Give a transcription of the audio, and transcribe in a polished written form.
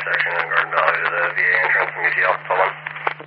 intersection in Garden Valley to the VA entrance and UTL. Hold on.